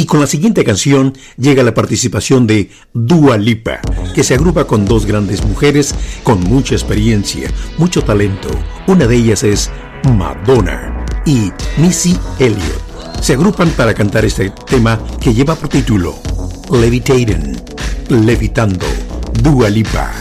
con la siguiente canción llega la participación de Dua Lipa, que se agrupa con dos grandes mujeres con mucha experiencia, mucho talento. Una de ellas es Madonna y Missy Elliott. Se agrupan para cantar este tema que lleva por título Levitating, Levitando, Dua Lipa.